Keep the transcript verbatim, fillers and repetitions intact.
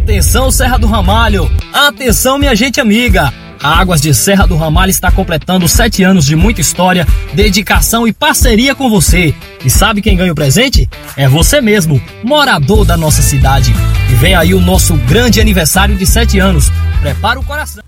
Atenção, Serra do Ramalho! Atenção, minha gente amiga! A Águas de Serra do Ramalho está completando sete anos de muita história, dedicação e parceria com você. E sabe quem ganha o presente? É você mesmo, morador da nossa cidade. E vem aí o nosso grande aniversário de sete anos. Prepara o coração!